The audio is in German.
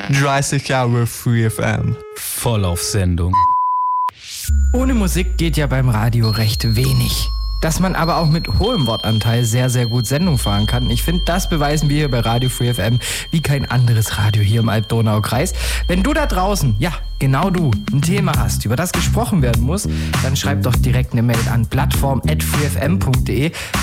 30 Jahre Free FM. Voll auf Sendung. Ohne Musik geht ja beim Radio recht wenig. Dass man aber auch mit hohem Wortanteil sehr, sehr gut Sendung fahren kann. Ich finde, das beweisen wir hier bei Radio Free FM wie kein anderes Radio hier im Alb-Donau-Kreis. Wenn du da draußen, ja, genau du, ein Thema hast, über das gesprochen werden muss, dann schreib doch direkt eine Mail an plattform@freefm.de.